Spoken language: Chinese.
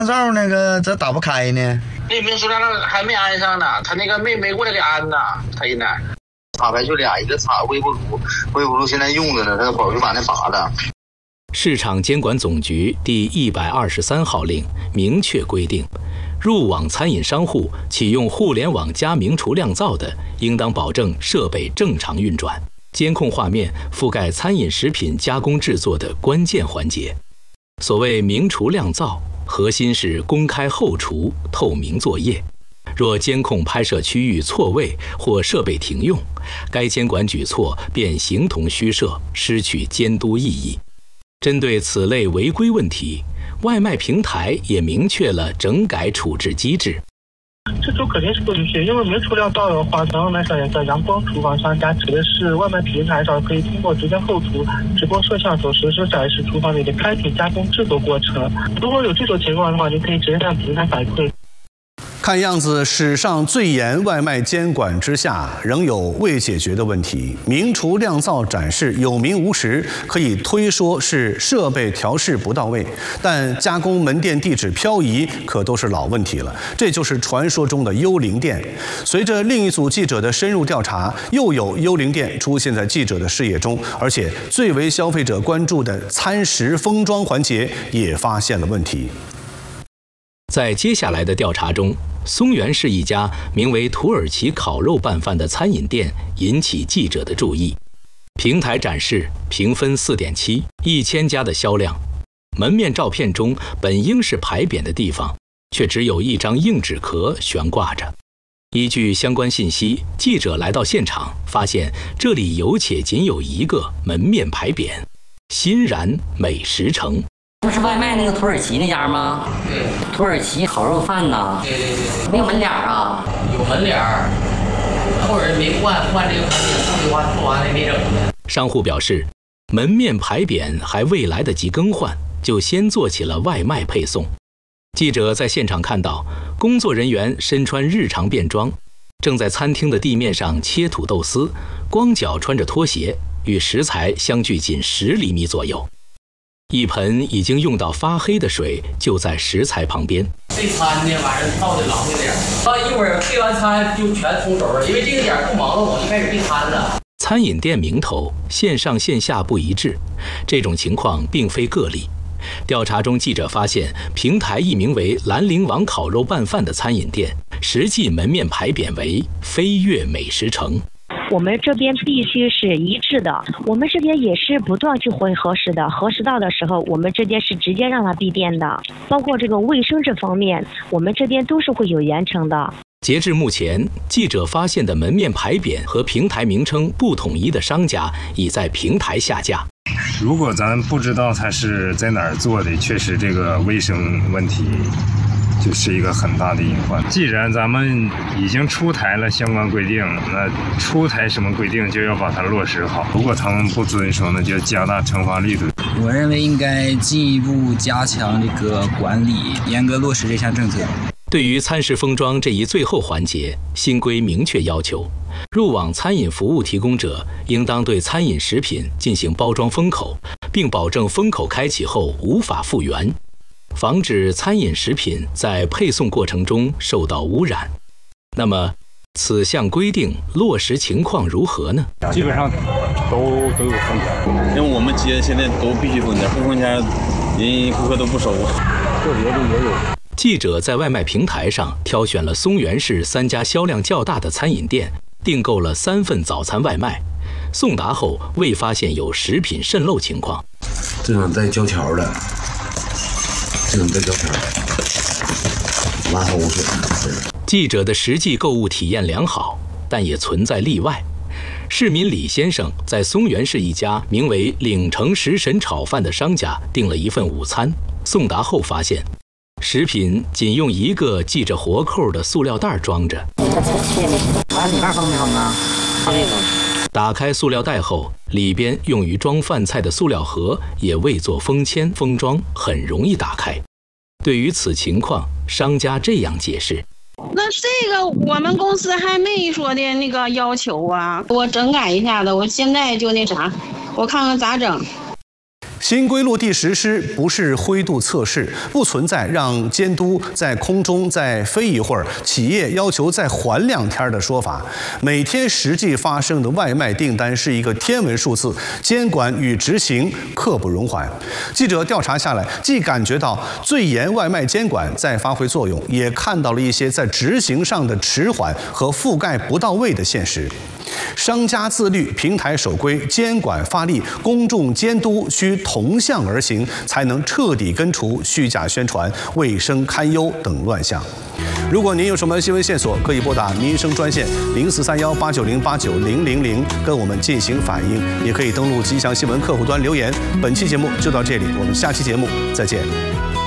罩那个咋打不开呢？ 那明塑料袋还没安上呢，他那个没过来给安呢，他现在插排就俩，一个插微波炉现在用着呢，他个保就把那拔了。 市场监管总局第123号令明确规定，入网餐饮商户启用互联网加明厨亮灶的，应当保证设备正常运转，监控画面覆盖餐饮食品加工制作的关键环节。所谓明厨亮灶，核心是公开后厨、透明作业。若监控拍摄区域错位或设备停用，该监管举措便形同虚设，失去监督意义。针对此类违规问题，外卖平台也明确了整改处置机制。 这种肯定是不允许，因为明厨亮灶的话，在外卖商家在阳光厨房商家指的是外卖平台上可以通过直播后厨直播摄像头实时展示厨房里的开品加工制作过程。如果有这种情况的话，你可以直接向平台反馈。 看样子，史上最严外卖监管之下，仍有未解决的问题。明厨亮灶展示有名无实，可以推说是设备调试不到位，但加工门店地址漂移可都是老问题了。这就是传说中的幽灵店。随着另一组记者的深入调查，又有幽灵店出现在记者的视野中，而且最为消费者关注的餐食封装环节也发现了问题。 在接下来的调查中，松原市一家名为土耳其烤肉拌饭的餐饮店引起记者的注意。平台展示评分4.7，1000家的销量。门面照片中本应是牌匾的地方，却只有一张硬纸壳悬挂着。依据相关信息，记者来到现场，发现这里有且仅有一个门面牌匾：欣然美食城。 不是外卖那个土耳其那家吗？ 对， 土耳其烤肉饭呐。 对， 没有门脸啊？ 有门脸儿，后人没换这个牌匾，做完的没整呢。 商户表示，门面牌匾还未来得及更换，就先做起了外卖配送。记者在现场看到，工作人员身穿日常便装，正在餐厅的地面上切土豆丝，光脚穿着拖鞋，与食材相距仅10厘米左右。一盆已经用到发黑的水就在食材旁边。 这餐呢，晚上到的狼狈点，到一会儿配完餐就全松手了，因为这个点不忙了，我就开始备餐了。 餐饮店名头线上线下不一致，这种情况并非个例。调查中，记者发现平台一名为兰陵王烤肉拌饭的餐饮店，实际门面牌匾为飞跃美食城。 我们这边必须是一致的，我们这边也是不断去核实的，核实到的时候，我们这边是直接让它闭店的，包括这个卫生这方面，我们这边都是会有严惩的。 截至目前，记者发现的门面牌匾和平台名称不统一的商家已在平台下架。 如果咱不知道它是在哪儿做的，确实这个卫生问题就是一个很大的隐患。既然咱们已经出台了相关规定，那出台什么规定就要把它落实好。如果他们不遵守，那就加大惩罚力度。 我认为应该进一步加强这个管理，严格落实这项政策。 对于餐食封装这一最后环节，新规明确要求，入网餐饮服务提供者应当对餐饮食品进行包装封口，并保证封口开启后无法复原，防止餐饮食品在配送过程中受到污染。那么，此项规定落实情况如何呢？ 基本上都有封条， 因为我们街现在都必须封条，不封条人顾客都不收， 个别的也有。 记者在外卖平台上挑选了松原市3家销量较大的餐饮店，订购了3份早餐外卖。送达后未发现有食品渗漏情况。 这种带胶条的，拉污水。 记者的实际购物体验良好，但也存在例外。市民李先生在松原市一家名为岭城食神炒饭的商家订了一份午餐，送达后发现食品仅用一个系着活扣的塑料袋装着。打开塑料袋后，里边用于装饭菜的塑料盒也未做封签封装，很容易打开。对于此情况，商家这样解释： 那这个我们公司还没说的那个要求啊，我整改一下子，我现在就那啥，我看看咋整。 新规落地实施不是灰度测试，不存在让监督在空中再飞一会儿，企业要求再缓2天的说法。每天实际发生的外卖订单是一个天文数字，监管与执行刻不容缓。记者调查下来，既感觉到最严外卖监管在发挥作用，也看到了一些在执行上的迟缓和覆盖不到位的现实。商家自律、平台守规、监管发力、公众监督需同向而行，才能彻底根除虚假宣传、卫生堪忧等乱象。如果您有什么新闻线索，可以拨打民生专线043189089000跟我们进行反映，也可以登录吉祥新闻客户端留言。本期节目就到这里，我们下期节目再见。